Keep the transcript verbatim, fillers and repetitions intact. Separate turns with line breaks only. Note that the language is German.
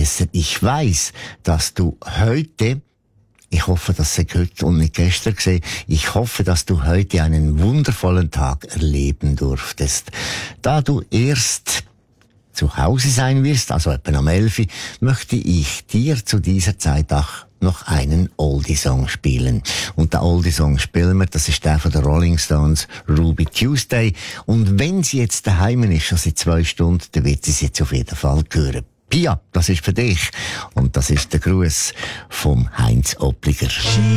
besser. Ich weiss, dass du heute, ich hoffe, dass Sie heute und nicht gestern gesehen, ich hoffe, dass du heute einen wundervollen Tag erleben durftest. Da du erst zu Hause sein wirst, also etwa am elf, möchte ich dir zu dieser Zeit auch noch einen Oldie-Song spielen. Und der Oldie-Song spielen wir, das ist der von den Rolling Stones, Ruby Tuesday. Und wenn sie jetzt daheim ist, schon seit zwei Stunden, dann wird sie es jetzt auf jeden Fall hören. Pia, das ist für dich. Und das ist der Gruß vom Heinz Oppliger.